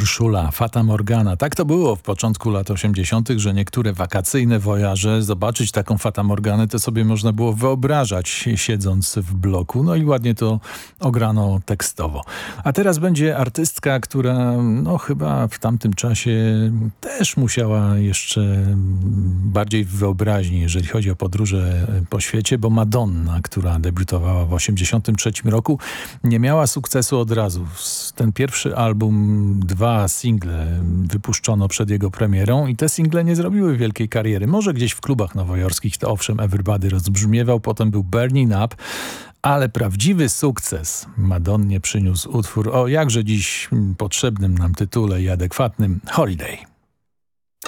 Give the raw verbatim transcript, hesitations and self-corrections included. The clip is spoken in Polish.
Urszula, Fata Morgana. Tak to było w początku lat osiemdziesiątych, że niektóre wakacyjne wojaże, zobaczyć taką Fatę Morganę to sobie można było wyobrażać siedząc w bloku. No i ładnie to ograno tekstowo. A teraz będzie artystka, która no chyba w tamtym czasie też musiała jeszcze bardziej w wyobraźni, jeżeli chodzi o podróże po świecie, bo Madonna, która debiutowała w osiemdziesiątym trzecim roku, nie miała sukcesu od razu. Ten pierwszy album, dwa single wypuszczono przed jego premierą i te single nie zrobiły wielkiej kariery. Może gdzieś w klubach nowojorskich to owszem Everybody rozbrzmiewał, potem był Burning Up, ale prawdziwy sukces Madonnie przyniósł utwór o jakże dziś potrzebnym nam tytule i adekwatnym Holiday.